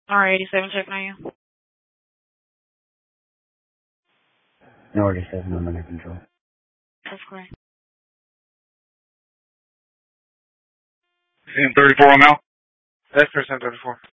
R87 checking on you. No, 87, I'm under control. That's correct. Seeing 34 on now? That's percent 34.